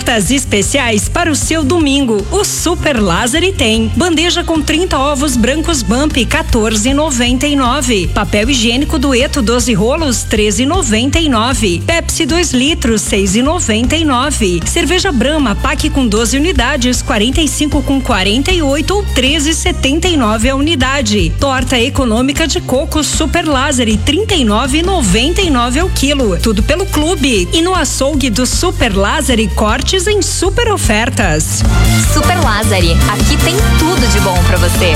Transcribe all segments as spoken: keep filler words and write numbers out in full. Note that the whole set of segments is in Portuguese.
Ofertas especiais para o seu domingo. O Super Lázari tem bandeja com trinta ovos brancos Bump, quatorze e noventa e nove. Papel higiênico Dueto doze rolos, treze e noventa e nove. Pepsi dois litros, seis e noventa e nove. Cerveja Brahma pack com doze unidades, quarenta e cinco com quarenta e oito ou treze e setenta e nove a unidade. Torta econômica de coco Super Lázari, trinta e nove e noventa e nove ao quilo. Tudo pelo clube. E no açougue do Super Lázari, cortes em super ofertas. Super Lázari, aqui tem tudo de bom pra você.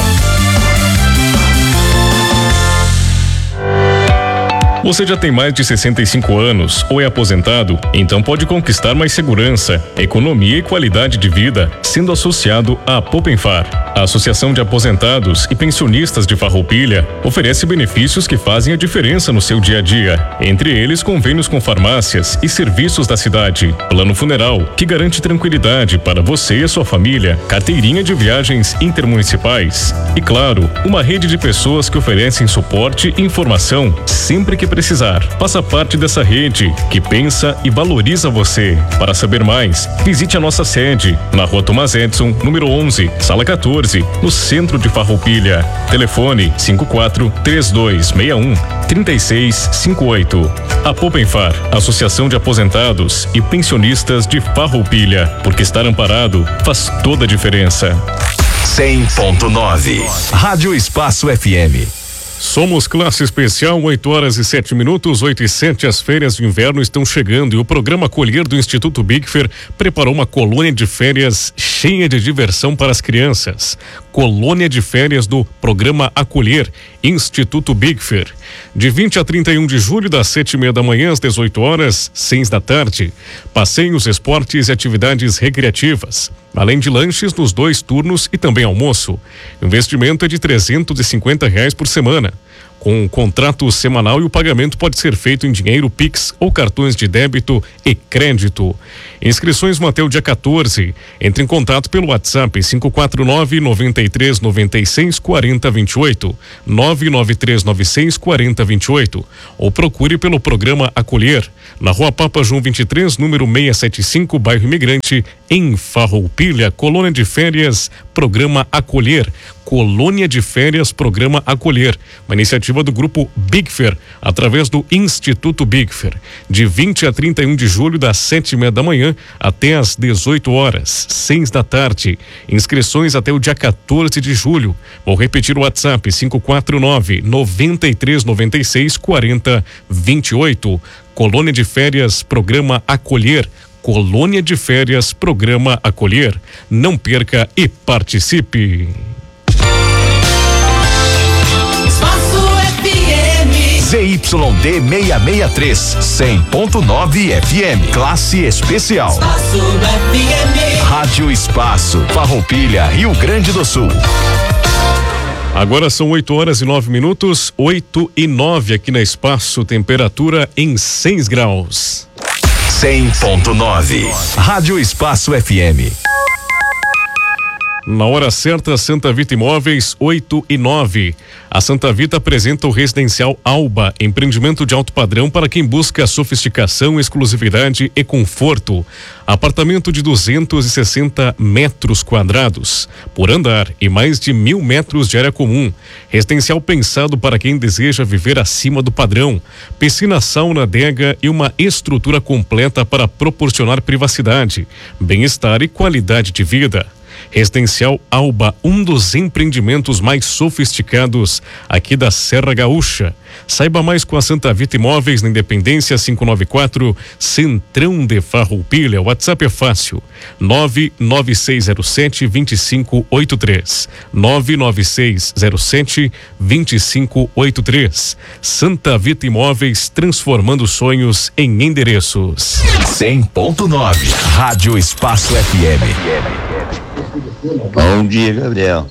Você já tem mais de sessenta e cinco anos ou é aposentado? Então pode conquistar mais segurança, economia e qualidade de vida sendo associado à Poupenfar. A Associação de Aposentados e Pensionistas de Farroupilha oferece benefícios que fazem a diferença no seu dia a dia. Entre eles, convênios com farmácias e serviços da cidade, plano funeral, que garante tranquilidade para você e a sua família, carteirinha de viagens intermunicipais e, claro, uma rede de pessoas que oferecem suporte e informação sempre que precisar. Faça parte dessa rede que pensa e valoriza você. Para saber mais, visite a nossa sede na Rua Tomás Edson, número onze, sala quatorze, no centro de Farroupilha. Telefone cinco quatro três dois seis um três seis cinco oito. A Poupenfar, Associação de Aposentados e Pensionistas de Farroupilha, porque estar amparado faz toda a diferença. cem ponto nove Rádio Espaço F M. Somos classe especial, oito horas e sete minutos, oito e sete. As férias de inverno estão chegando e o programa Acolher do Instituto Bigfer preparou uma colônia de férias cheia de diversão para as crianças. Colônia de férias do programa Acolher, Instituto Bigfer. De vinte a trinta e um de julho, das sete e meia da manhã às dezoito horas, seis da tarde. Passeios, esportes e atividades recreativas. Além de lanches nos dois turnos e também almoço. O investimento é de trezentos e cinquenta reais por semana. Com um contrato semanal e o pagamento pode ser feito em dinheiro Pix ou cartões de débito e crédito. Inscrições vão até o dia quatorze. Entre em contato pelo WhatsApp cinco quatro nove, nove três nove seis, quatro zero dois oito, nove nove três nove seis, quatro zero dois oito ou procure pelo programa Acolher, na Rua Papa João vinte e três, número seiscentos e setenta e cinco, bairro Imigrante, em Farroupilha. Colônia de férias, programa Acolher. Colônia de férias, programa Acolher, uma iniciativa do grupo Bigfer, através do Instituto Bigfer, de vinte a trinta e um de julho, das sete e meia da manhã até às dezoito horas, seis da tarde. Inscrições até o dia quatorze de julho. Vou repetir o WhatsApp cinco quatro nove, nove três nove seis, quatro zero dois oito. Colônia de férias, programa Acolher. Colônia de férias, programa Acolher. Não perca e participe. Z Y D seiscentos e sessenta e três, cem ponto nove F M, classe especial. Espaço F M. Rádio Espaço, Farroupilha, Rio Grande do Sul. Agora são oito horas e nove minutos, oito e nove aqui na Espaço, temperatura em seis graus. cem ponto nove Rádio Espaço F M. Na hora certa, Santa Vita Imóveis, oito e nove. A Santa Vita apresenta o residencial Alba, empreendimento de alto padrão para quem busca sofisticação, exclusividade e conforto. Apartamento de duzentos e sessenta metros quadrados por andar e mais de mil metros de área comum. Residencial pensado para quem deseja viver acima do padrão. Piscina, sauna, adega e uma estrutura completa para proporcionar privacidade, bem-estar e qualidade de vida. Residencial Alba, um dos empreendimentos mais sofisticados aqui da Serra Gaúcha. Saiba mais com a Santa Vita Imóveis na Independência quinhentos e noventa e quatro, Centrão de Farroupilha. O WhatsApp é fácil, nove nove seis zero sete, dois cinco oito três, nove nove seis zero sete, dois cinco oito três. Santa Vita Imóveis, transformando sonhos em endereços. cem ponto nove Rádio Espaço F M. Bom dia, Gabriel.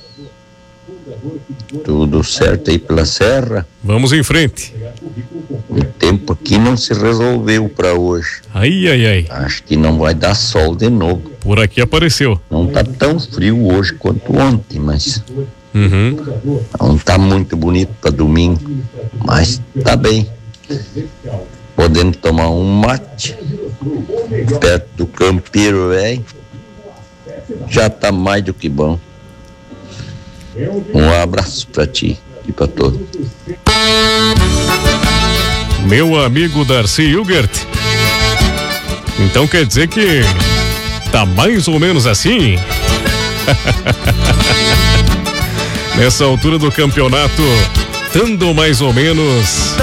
Tudo certo aí pela serra? Vamos em frente. O tempo aqui não se resolveu para hoje. Ai, ai, ai. Acho que não vai dar sol de novo. Por aqui apareceu. Não tá tão frio hoje quanto ontem, mas uhum. Não tá muito bonito para domingo, mas tá bem. Podendo tomar um mate perto do Campeiro Velho, já tá mais do que bom. Um abraço pra ti e pra todos. Meu amigo Darcy Hilgert. Então quer dizer que tá mais ou menos assim? Nessa altura do campeonato, tando mais ou menos